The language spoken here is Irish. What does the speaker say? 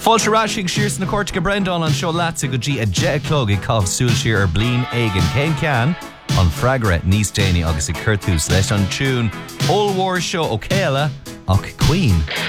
Fáilte ráisig sirs na Cortica Brendan an seo láta go dtí a jet clog I cábh súil siar ar blin éigen céim cean an freagare níos déine agus I curtús leis an tún All War seo ó céile ach Queen.